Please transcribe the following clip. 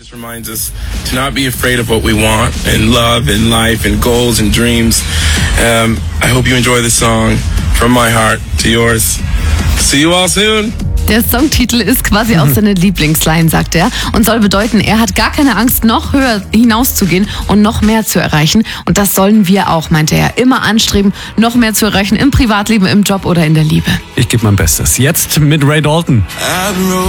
Just reminds us to not be afraid of what we want and love and life and goals and dreams. I hope you enjoy the song from my heart to yours. See you all soon. Der Songtitel ist quasi auch seine Lieblingsline, sagt er, und soll bedeuten, er hat gar keine Angst, noch höher hinauszugehen und noch mehr zu erreichen. Und das sollen wir auch, meinte er. Immer anstreben, noch mehr zu erreichen im Privatleben, im Job oder in der Liebe. Ich gebe mein Bestes. Jetzt mit Ray Dalton.